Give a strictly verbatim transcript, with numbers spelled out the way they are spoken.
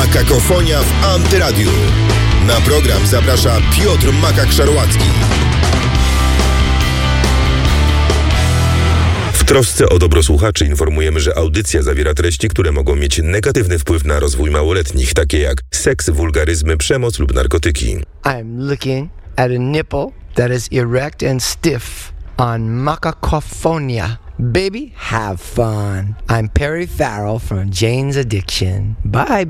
Makakofonia w Antyradiu. Na program zaprasza Piotr Makak-Szarłacki. W trosce o dobro słuchaczy informujemy, że audycja zawiera treści, które mogą mieć negatywny wpływ na rozwój małoletnich, takie jak seks, wulgaryzmy, przemoc lub narkotyki. I'm looking at a nipple that is erect and stiff on Makakofonia. Baby, have fun. I'm Perry Farrell from Jane's Addiction. Bye.